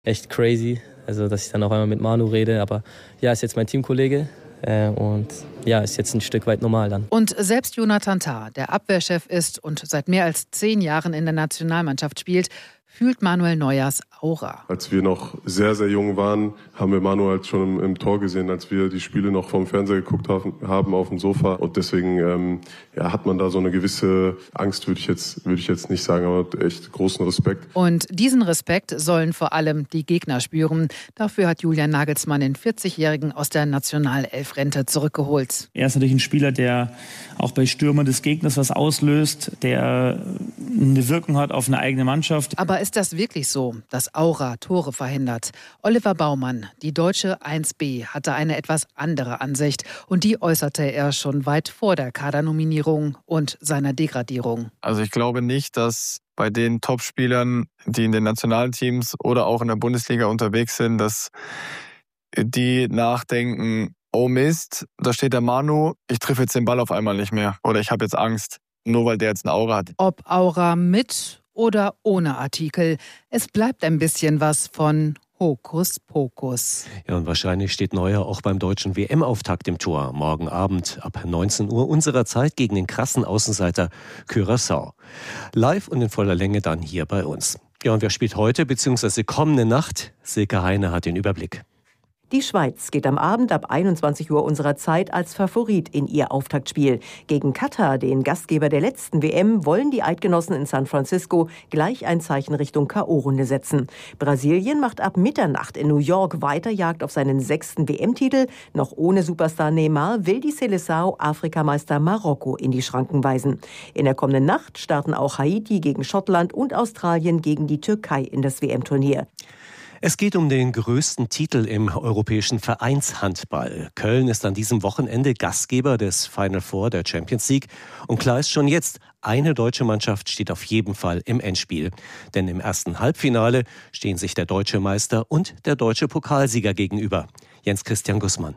echt crazy, also dass ich dann auf einmal mit Manu rede. Aber ja, ist jetzt mein Teamkollege. Und ja, ist jetzt ein Stück weit normal dann. Und selbst Jonathan Tah, der Abwehrchef ist und seit mehr als 10 Jahren in der Nationalmannschaft spielt, fühlt Manuel Neuers Aura. Als wir noch sehr, sehr jung waren, haben wir Manuel halt schon im Tor gesehen, als wir die Spiele noch vom Fernseher geguckt haben auf dem Sofa. Und deswegen hat man da so eine gewisse Angst, würde ich jetzt nicht sagen, aber echt großen Respekt. Und diesen Respekt sollen vor allem die Gegner spüren. Dafür hat Julian Nagelsmann den 40-Jährigen aus der Nationalelf-Rente zurückgeholt. Er ist natürlich ein Spieler, der auch bei Stürmern des Gegners was auslöst, der eine Wirkung hat auf eine eigene Mannschaft. Aber ist das wirklich so, dass Aura Tore verhindert? Oliver Baumann, die deutsche 1B, hatte eine etwas andere Ansicht. Und die äußerte er schon weit vor der Kadernominierung und seiner Degradierung. Also ich glaube nicht, dass bei den Topspielern, die in den nationalen Teams oder auch in der Bundesliga unterwegs sind, dass die nachdenken, oh Mist, da steht der Manu, ich treffe jetzt den Ball auf einmal nicht mehr. Oder ich habe jetzt Angst, nur weil der jetzt eine Aura hat. Ob Aura mit oder ohne Artikel, es bleibt ein bisschen was von Hokuspokus. Ja, und wahrscheinlich steht Neuer auch beim deutschen WM-Auftakt im Tor. Morgen Abend ab 19 Uhr unserer Zeit gegen den krassen Außenseiter Curaçao. Live und in voller Länge dann hier bei uns. Ja, und wer spielt heute bzw. kommende Nacht? Silke Heine hat den Überblick. Die Schweiz geht am Abend ab 21 Uhr unserer Zeit als Favorit in ihr Auftaktspiel. Gegen Katar, den Gastgeber der letzten WM, wollen die Eidgenossen in San Francisco gleich ein Zeichen Richtung K.O.-Runde setzen. Brasilien macht ab Mitternacht in New York weiter Jagd auf seinen 6. WM-Titel. Noch ohne Superstar Neymar will die Seleção Afrikameister Marokko in die Schranken weisen. In der kommenden Nacht starten auch Haiti gegen Schottland und Australien gegen die Türkei in das WM-Turnier. Es geht um den größten Titel im europäischen Vereinshandball. Köln ist an diesem Wochenende Gastgeber des Final Four der Champions League. Und klar ist schon jetzt, eine deutsche Mannschaft steht auf jeden Fall im Endspiel. Denn im ersten Halbfinale stehen sich der deutsche Meister und der deutsche Pokalsieger gegenüber. Jens-Christian Gussmann.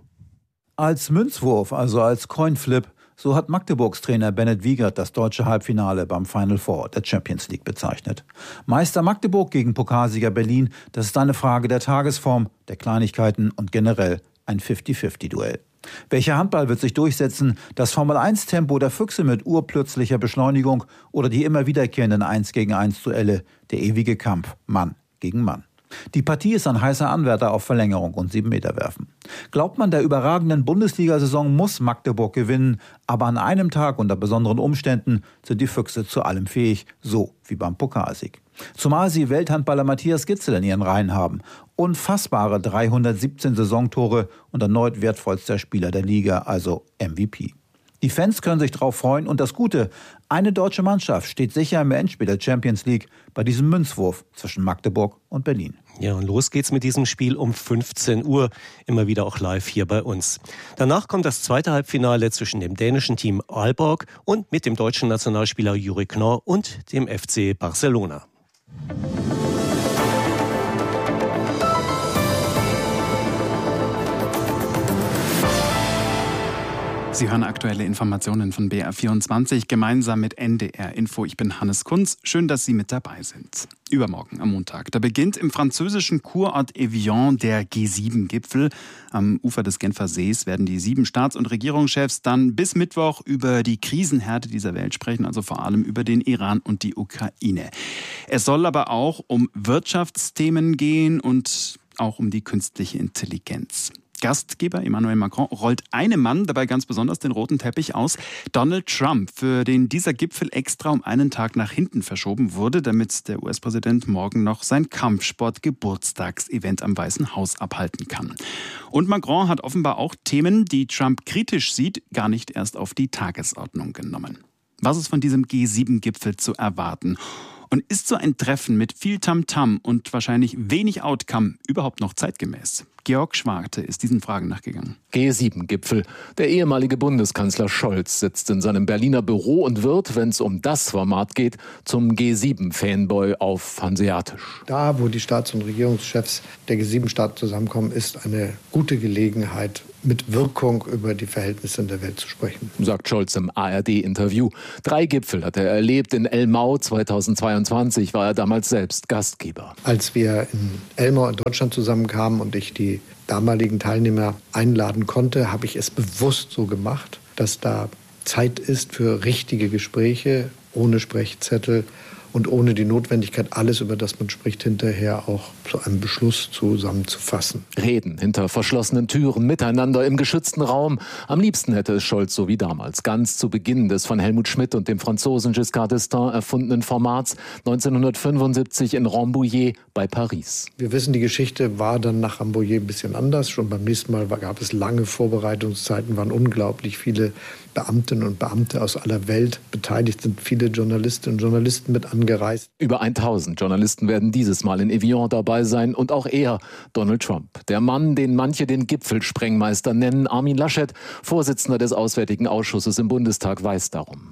Als Münzwurf, also als Coinflip, so hat Magdeburgs Trainer Bennett Wiegert das deutsche Halbfinale beim Final Four der Champions League bezeichnet. Meister Magdeburg gegen Pokalsieger Berlin, das ist eine Frage der Tagesform, der Kleinigkeiten und generell ein 50-50-Duell. Welcher Handball wird sich durchsetzen? Das Formel-1-Tempo der Füchse mit urplötzlicher Beschleunigung oder die immer wiederkehrenden 1-gegen-1-Duelle, der ewige Kampf Mann gegen Mann? Die Partie ist ein heißer Anwärter auf Verlängerung und 7-Meter-Werfen. Glaubt man, der überragenden Bundesliga-Saison muss Magdeburg gewinnen, aber an einem Tag unter besonderen Umständen sind die Füchse zu allem fähig, so wie beim Pokalsieg. Zumal sie Welthandballer Matthias Gitzel in ihren Reihen haben. Unfassbare 317 Saisontore und erneut wertvollster Spieler der Liga, also MVP. Die Fans können sich darauf freuen und das Gute, eine deutsche Mannschaft steht sicher im Endspiel der Champions League bei diesem Münzwurf zwischen Magdeburg und Berlin. Ja, und los geht's mit diesem Spiel um 15 Uhr, immer wieder auch live hier bei uns. Danach kommt das zweite Halbfinale zwischen dem dänischen Team Aalborg und mit dem deutschen Nationalspieler Juri Knorr und dem FC Barcelona. Sie hören aktuelle Informationen von BR24 gemeinsam mit NDR Info. Ich bin Hannes Kunz. Schön, dass Sie mit dabei sind. Übermorgen am Montag. Da beginnt im französischen Kurort Evian der G7-Gipfel. Am Ufer des Genfer Sees werden die 7 Staats- und Regierungschefs dann bis Mittwoch über die Krisenherde dieser Welt sprechen, also vor allem über den Iran und die Ukraine. Es soll aber auch um Wirtschaftsthemen gehen und auch um die künstliche Intelligenz. Gastgeber Emmanuel Macron rollt einem Mann dabei ganz besonders den roten Teppich aus, Donald Trump, für den dieser Gipfel extra um einen Tag nach hinten verschoben wurde, damit der US-Präsident morgen noch sein Kampfsport-Geburtstagsevent am Weißen Haus abhalten kann. Und Macron hat offenbar auch Themen, die Trump kritisch sieht, gar nicht erst auf die Tagesordnung genommen. Was ist von diesem G7-Gipfel zu erwarten? Und ist so ein Treffen mit viel Tamtam und wahrscheinlich wenig Outcome überhaupt noch zeitgemäß? Georg Schwarte ist diesen Fragen nachgegangen. G7-Gipfel. Der ehemalige Bundeskanzler Scholz sitzt in seinem Berliner Büro und wird, wenn es um das Format geht, zum G7-Fanboy auf Hanseatisch. Da, wo die Staats- und Regierungschefs der G7-Staaten zusammenkommen, ist eine gute Gelegenheit, mit Wirkung über die Verhältnisse in der Welt zu sprechen. Sagt Scholz im ARD-Interview. 3 Gipfel hat er erlebt. In Elmau 2022 war er damals selbst Gastgeber. Als wir in Elmau in Deutschland zusammenkamen und ich die damaligen Teilnehmer einladen konnte, habe ich es bewusst so gemacht, dass da Zeit ist für richtige Gespräche, ohne Sprechzettel und ohne die Notwendigkeit, alles, über das man spricht, hinterher auch zu einem Beschluss zusammenzufassen. Reden hinter verschlossenen Türen, miteinander im geschützten Raum. Am liebsten hätte es Scholz so wie damals, ganz zu Beginn des von Helmut Schmidt und dem Franzosen Giscard d'Estaing erfundenen Formats 1975 in Rambouillet bei Paris. Wir wissen, die Geschichte war dann nach Rambouillet ein bisschen anders. Schon beim nächsten Mal gab es lange Vorbereitungszeiten, waren unglaublich viele Beamtinnen und Beamte aus aller Welt beteiligt, sind viele Journalistinnen und Journalisten mit angereist. Über 1000 Journalisten werden dieses Mal in Evian dabei sein und auch er, Donald Trump. Der Mann, den manche den Gipfelsprengmeister nennen, Armin Laschet, Vorsitzender des Auswärtigen Ausschusses im Bundestag, weiß darum.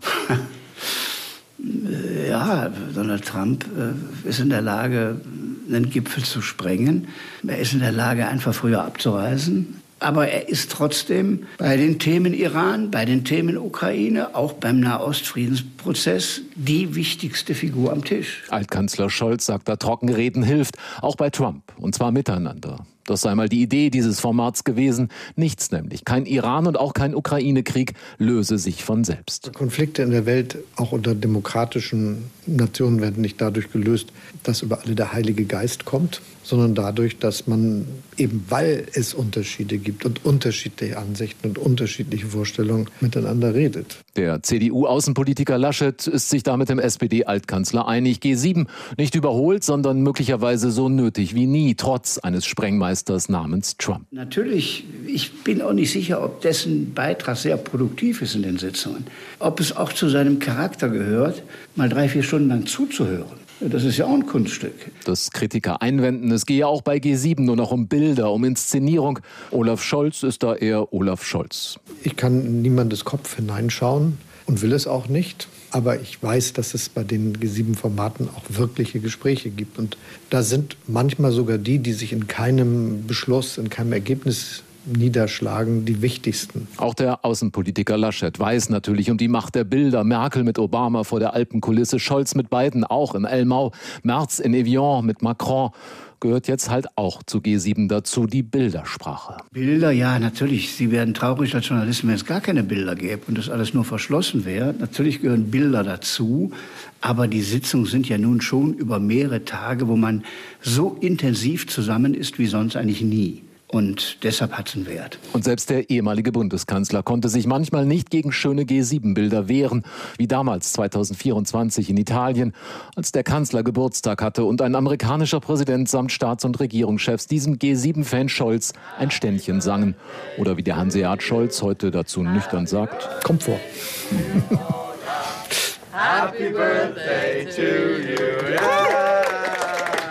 Ja, Donald Trump ist in der Lage, einen Gipfel zu sprengen. Er ist in der Lage, einfach früher abzureisen. Aber er ist trotzdem bei den Themen Iran, bei den Themen Ukraine, auch beim Nahostfriedensprozess die wichtigste Figur am Tisch. Altkanzler Scholz sagt, da Trockenreden hilft, auch bei Trump, und zwar miteinander. Das sei mal die Idee dieses Formats gewesen. Nichts nämlich. Kein Iran und auch kein Ukraine-Krieg löse sich von selbst. Konflikte in der Welt, auch unter demokratischen Nationen, werden nicht dadurch gelöst, dass über alle der Heilige Geist kommt, sondern dadurch, dass man eben, weil es Unterschiede gibt und unterschiedliche Ansichten und unterschiedliche Vorstellungen, miteinander redet. Der CDU-Außenpolitiker Laschet ist sich da mit dem SPD-Altkanzler einig. G7 nicht überholt, sondern möglicherweise so nötig wie nie, trotz eines Sprengmeisters namens Trump. Natürlich, ich bin auch nicht sicher, ob dessen Beitrag sehr produktiv ist in den Sitzungen. Ob es auch zu seinem Charakter gehört, mal 3-4 Stunden lang zuzuhören. Das ist ja auch ein Kunststück. Dass Kritiker einwenden, es gehe auch bei G7 nur noch um Bilder, um Inszenierung. Olaf Scholz ist da eher Olaf Scholz. Ich kann in niemandes Kopf hineinschauen und will es auch nicht. Aber ich weiß, dass es bei den G7-Formaten auch wirkliche Gespräche gibt. Und da sind manchmal sogar die sich in keinem Beschluss, in keinem Ergebnis niederschlagen, die wichtigsten. Auch der Außenpolitiker Laschet weiß natürlich um die Macht der Bilder. Merkel mit Obama vor der Alpenkulisse, Scholz mit Biden auch in Elmau, Merz in Evian mit Macron. Gehört jetzt halt auch zu G7 dazu, die Bildersprache. Bilder, ja, natürlich. Sie werden traurig als Journalisten, wenn es gar keine Bilder gäbe und das alles nur verschlossen wäre. Natürlich gehören Bilder dazu. Aber die Sitzungen sind ja nun schon über mehrere Tage, wo man so intensiv zusammen ist wie sonst eigentlich nie. Und deshalb hat es einen Wert. Und selbst der ehemalige Bundeskanzler konnte sich manchmal nicht gegen schöne G7-Bilder wehren, wie damals 2024 in Italien, als der Kanzler Geburtstag hatte und ein amerikanischer Präsident samt Staats- und Regierungschefs diesem G7-Fan Scholz ein Ständchen sangen. Oder wie der Hanseat Scholz heute dazu nüchtern sagt: Kommt vor. Happy birthday to you. Yeah.